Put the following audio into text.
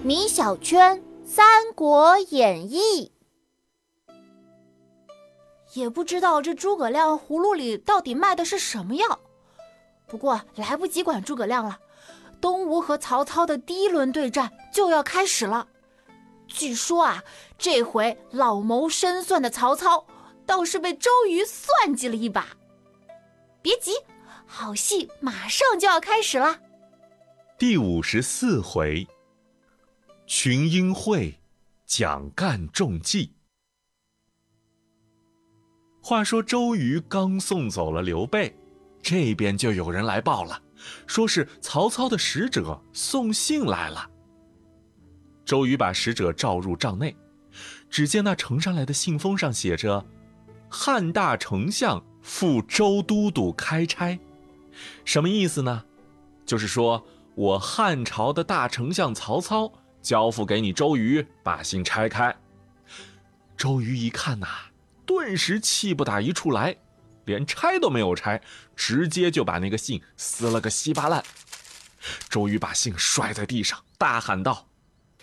米小圈《三国演义》。 也不知道这诸葛亮葫芦里到底卖的是什么药，不过来不及管诸葛亮了，东吴和曹操的第一轮对战就要开始了。据说这回老谋深算的曹操倒是被周瑜算计了一把。别急，好戏马上就要开始了。 第54回，群英会，蒋干中计。话说周瑜刚送走了刘备，这边就有人来报了，说是曹操的使者送信来了。周瑜把使者召入帐内，只见那呈上来的信封上写着汉大丞相赴周都督开差。什么意思呢？就是说我汉朝的大丞相曹操交付给你周瑜，把信拆开。周瑜一看顿时气不打一处来，连拆都没有拆，直接就把那个信撕了个稀巴烂。周瑜把信摔在地上，大喊道：